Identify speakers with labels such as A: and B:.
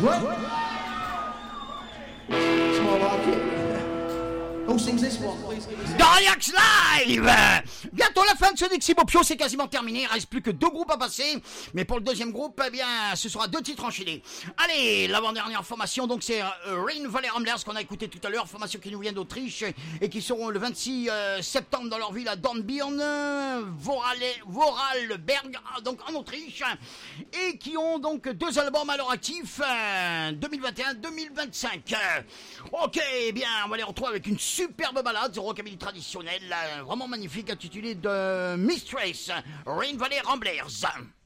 A: What? Small rocket. Who sings this one? Please give me some.
B: Doriax Live. Bientôt la fin de ce Dixibopio, c'est quasiment terminé. Il reste plus que 2 groupes à passer. Mais pour le deuxième groupe, eh bien, ce sera 2 titres enchaînés. Allez, l'avant-dernière formation, donc c'est Rhine Valley Ramblers qu'on a écouté tout à l'heure. Formation qui nous vient d'Autriche et qui seront le 26 septembre dans leur ville à Dornbirn, Vorarlberg, donc en Autriche. Et qui ont donc 2 albums à leur actif, 2021-2025. Ok, eh bien, on va les retrouver avec une superbe balade, rockabilly traditionnelle, vraiment magnifique, intitulée de Mistress, Rhine Valley Ramblers.